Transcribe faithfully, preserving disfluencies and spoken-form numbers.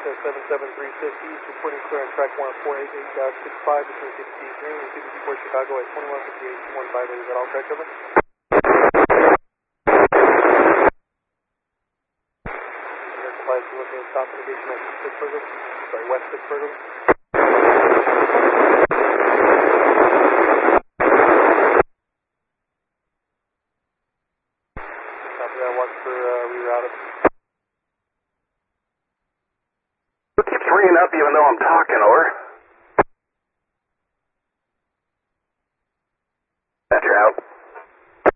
uh, seven seven three fifty, reporting clear on track one four eight eight six five between fifty Green and fifty-four Chicago at twenty-one fifty-eight one five eight. Is that all correct, over? Air Supply is looking at top mitigation at Pittsburgh, sorry, West Pittsburgh. Copy that, watch for uh, rerouting. It keeps ringing up even though I'm talking, over.